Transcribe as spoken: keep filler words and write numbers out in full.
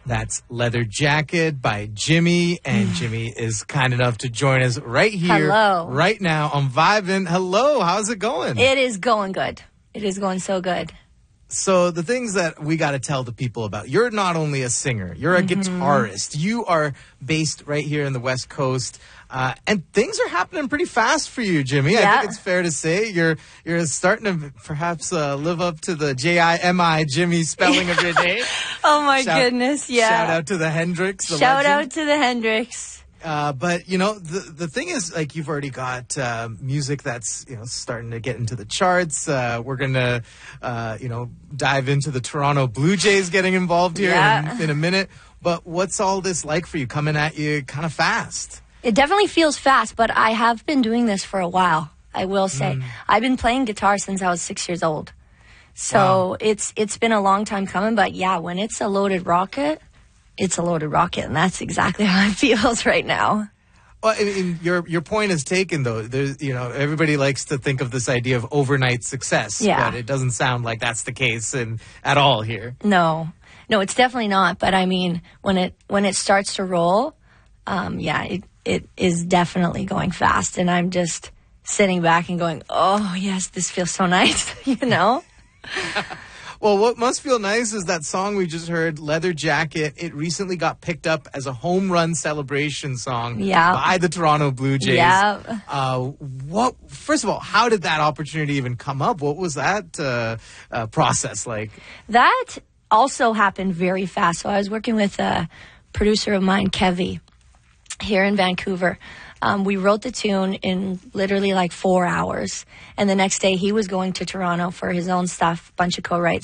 That's Leather Jacket by Jimmy. And Jimmy is kind enough to join us right here, Hello. right now on Vibin'. Hello, how's it going? It is going good. It is going so good. So the things that we got to tell the people about, you're not only a singer, you're a mm-hmm. guitarist. You are based right here in the West Coast. Uh, and things are happening pretty fast for you, Jimmy. Yeah. I think it's fair to say you're you're starting to perhaps uh, live up to the J I M I Jimmy spelling of your name. Oh, my shout, goodness, yeah. Shout out to the Hendrix. The shout legend. out to the Hendrix. Uh, but, you know, the the thing is, like, you've already got uh, music that's, you know, starting to get into the charts. Uh, we're going to, uh, you know, dive into the Toronto Blue Jays getting involved here yeah. in, in a minute. But what's all this like for you, coming at you kind of fast? It definitely feels fast, but I have been doing this for a while, I will say. Mm. I've been playing guitar since I was six years old. So wow. it's it's been a long time coming. But, yeah, when it's a loaded rocket, it's a loaded rocket. And that's exactly how it feels right now. Well, I mean, your your point is taken, though. There's, you know, everybody likes to think of this idea of overnight success. Yeah. But it doesn't sound like that's the case in, at all here. No. No, it's definitely not. But, I mean, when it when it starts to roll, um, yeah, it, it is definitely going fast. And I'm just sitting back and going, oh, yes, this feels so nice, you know? Well, what must feel nice is that song we just heard, Leather Jacket. It recently got picked up as a home run celebration song yeah. by the Toronto Blue Jays. Yeah. Uh, what? First of all, how did that opportunity even come up? What was that uh, uh, process like? That also happened very fast. So I was working with a producer of mine, Kevy, here in Vancouver. Um, we wrote the tune in literally like four hours. And the next day he was going to Toronto for his own stuff, bunch of co-writes.